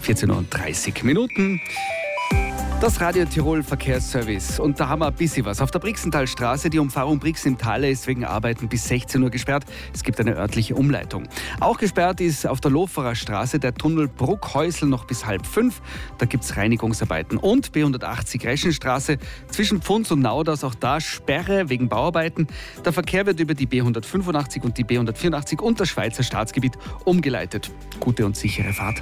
14:30 Das Radio Tirol Verkehrsservice. Und da haben wir ein bisschen was. Auf der Brixentalstraße, die Umfahrung Brixen im Tale ist wegen Arbeiten bis 16 Uhr gesperrt. Es gibt eine örtliche Umleitung. Auch gesperrt ist auf der Loferer Straße der Tunnel Bruckhäusl noch bis 4:30. Da gibt es Reinigungsarbeiten. Und B180 Reschenstraße zwischen Pfunds und Nauders, auch da Sperre wegen Bauarbeiten. Der Verkehr wird über die B185 und die B184 und das Schweizer Staatsgebiet umgeleitet. Gute und sichere Fahrt.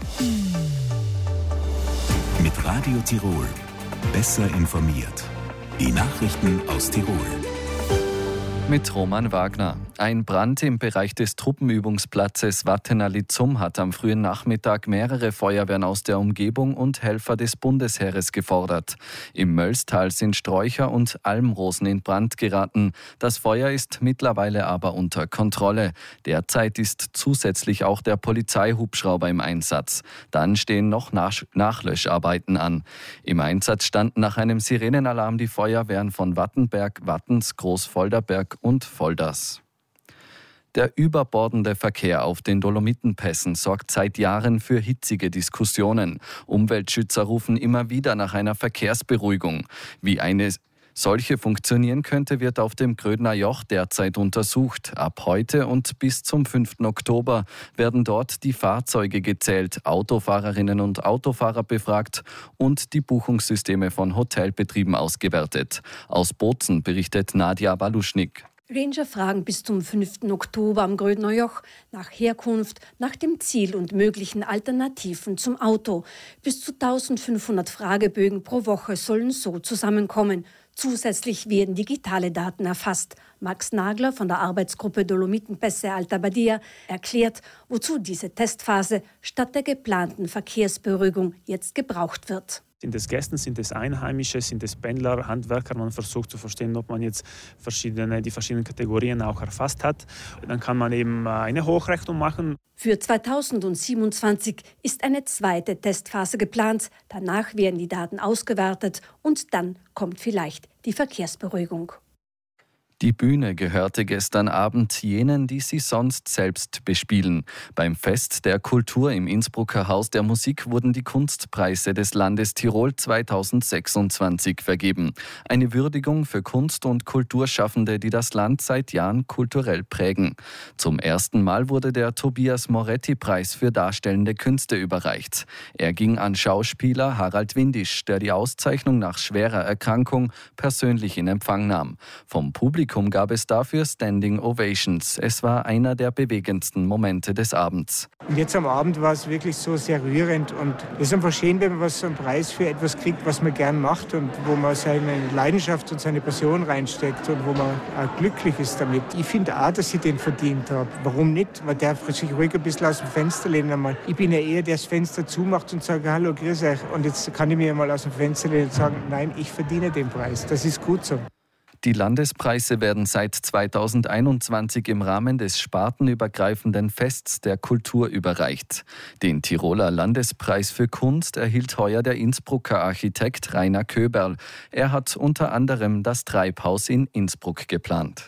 Mit Radio Tirol. Besser informiert. Die Nachrichten aus Tirol. Mit Roman Wagner. Ein Brand im Bereich des Truppenübungsplatzes Wattenalli-Zum hat am frühen Nachmittag mehrere Feuerwehren aus der Umgebung und Helfer des Bundesheeres gefordert. Im Möllstal sind Sträucher und Almrosen in Brand geraten. Das Feuer ist mittlerweile aber unter Kontrolle. Derzeit ist zusätzlich auch der Polizeihubschrauber im Einsatz. Dann stehen noch Nachlöscharbeiten an. Im Einsatz standen nach einem Sirenenalarm die Feuerwehren von Wattenberg, Wattens, Großfolderberg und Volders. Der überbordende Verkehr auf den Dolomitenpässen sorgt seit Jahren für hitzige Diskussionen. Umweltschützer rufen immer wieder nach einer Verkehrsberuhigung. Wie eine solche funktionieren könnte, wird auf dem Grödner Joch derzeit untersucht. Ab heute und bis zum 5. Oktober werden dort die Fahrzeuge gezählt, Autofahrerinnen und Autofahrer befragt und die Buchungssysteme von Hotelbetrieben ausgewertet. Aus Bozen berichtet Nadja Baluschnik. Ranger fragen bis zum 5. Oktober am Grödner Joch nach Herkunft, nach dem Ziel und möglichen Alternativen zum Auto. Bis zu 1500 Fragebögen pro Woche sollen so zusammenkommen. Zusätzlich werden digitale Daten erfasst. Max Nagler von der Arbeitsgruppe Dolomitenpässe Alta Badia erklärt, wozu diese Testphase statt der geplanten Verkehrsberuhigung jetzt gebraucht wird. Sind es Gäste, sind es Einheimische, sind es Pendler, Handwerker? Man versucht zu verstehen, ob man jetzt die verschiedenen Kategorien auch erfasst hat. Dann kann man eben eine Hochrechnung machen. Für 2027 ist eine zweite Testphase geplant. Danach werden die Daten ausgewertet und dann kommt vielleicht die Verkehrsberuhigung. Die Bühne gehörte gestern Abend jenen, die sie sonst selbst bespielen. Beim Fest der Kultur im Innsbrucker Haus der Musik wurden die Kunstpreise des Landes Tirol 2026 vergeben. Eine Würdigung für Kunst- und Kulturschaffende, die das Land seit Jahren kulturell prägen. Zum ersten Mal wurde der Tobias-Moretti-Preis für darstellende Künste überreicht. Er ging an Schauspieler Harald Windisch, der die Auszeichnung nach schwerer Erkrankung persönlich in Empfang nahm. Vom Publikum gab es dafür Standing Ovations. Es war einer der bewegendsten Momente des Abends. Und jetzt am Abend war es wirklich so sehr rührend und es ist einfach schön, wenn man so einen Preis für etwas kriegt, was man gern macht und wo man seine Leidenschaft und seine Passion reinsteckt und wo man auch glücklich ist damit. Ich finde auch, dass ich den verdient habe. Warum nicht? Man darf sich ruhig ein bisschen aus dem Fenster lehnen einmal. Ich bin ja eher, der das Fenster zumacht und sagt, hallo, grüß euch. Und jetzt kann ich mir mal aus dem Fenster lehnen und sagen, nein, ich verdiene den Preis. Das ist gut so. Die Landespreise werden seit 2021 im Rahmen des spartenübergreifenden Fests der Kultur überreicht. Den Tiroler Landespreis für Kunst erhielt heuer der Innsbrucker Architekt Rainer Köberl. Er hat unter anderem das Treibhaus in Innsbruck geplant.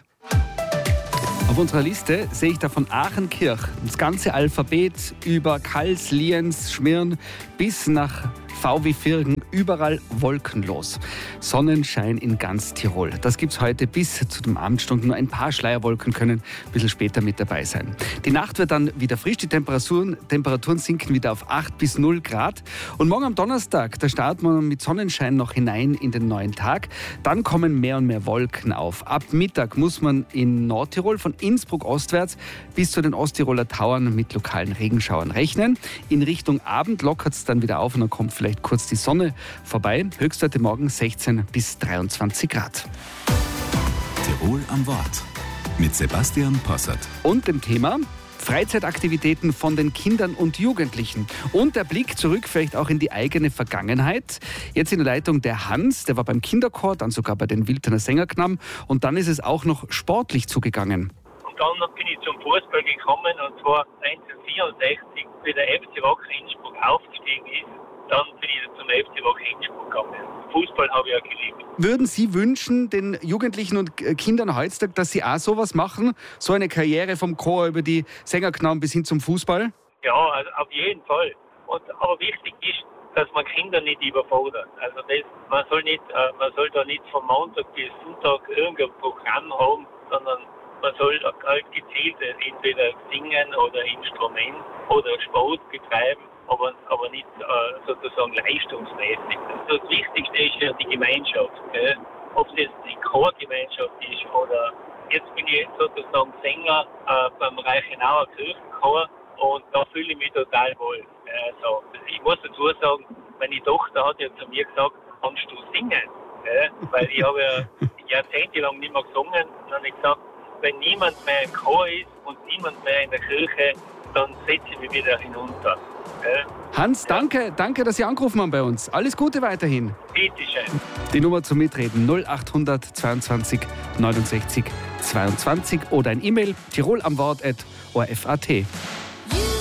Auf unserer Liste sehe ich da von Aachenkirch das ganze Alphabet über Kals, Lienz, Schmirn bis nach V wie Virgen, überall wolkenlos. Sonnenschein in ganz Tirol. Das gibt's heute bis zu den Abendstunden. Nur ein paar Schleierwolken können ein bisschen später mit dabei sein. Die Nacht wird dann wieder frisch. Die Temperaturen sinken wieder auf 8 bis 0 Grad. Und morgen am Donnerstag, da starten wir mit Sonnenschein noch hinein in den neuen Tag. Dann kommen mehr und mehr Wolken auf. Ab Mittag muss man in Nordtirol von Innsbruck ostwärts bis zu den Osttiroler Tauern mit lokalen Regenschauern rechnen. In Richtung Abend lockert es dann wieder auf und dann kommt vielleicht kurz die Sonne vorbei. Höchstwerte morgen 16 bis 23 Grad. Tirol am Wort mit Sebastian Possert. Und dem Thema Freizeitaktivitäten von den Kindern und Jugendlichen. Und der Blick zurück vielleicht auch in die eigene Vergangenheit. Jetzt in der Leitung der Hans, der war beim Kinderchor, dann sogar bei den Wiltener Sängerknaben. Und dann ist es auch noch sportlich zugegangen. Und dann bin ich zum Fußball gekommen und zwar 1964, wie der FC Wacker Innsbruck aufgestiegen ist. Dann bin ich zum FC Wacker Innsbruck gegangen. Fußball habe ich ja geliebt. Würden Sie wünschen, den Jugendlichen und Kindern heutzutage, dass sie auch sowas machen? So eine Karriere vom Chor über die Sängerknaben bis hin zum Fußball? Ja, also auf jeden Fall. Aber wichtig ist, dass man Kinder nicht überfordert. Also man soll da nicht von Montag bis Sonntag irgendein Programm haben, sondern man soll halt gezielt entweder singen oder Instrument oder Sport betreiben, aber nicht sozusagen leistungsmäßig. Also das Wichtigste ist ja die Gemeinschaft. Ob es jetzt die Chorgemeinschaft ist oder jetzt bin ich sozusagen Sänger beim Reichenauer Kirchenchor und da fühle ich mich total wohl. Also, ich muss dazu sagen, meine Tochter hat ja zu mir gesagt, kannst du singen? Weil ich habe ja jahrzehntelang nicht mehr gesungen und dann habe ich gesagt, wenn niemand mehr im Chor ist und niemand mehr in der Kirche, dann setze ich mich wieder hinunter. Hans, danke, dass Sie angerufen haben bei uns. Alles Gute weiterhin. Bitteschön. Die Nummer zum Mitreden 0800 22 69 22 oder ein E-Mail tirolamwort@orf.at.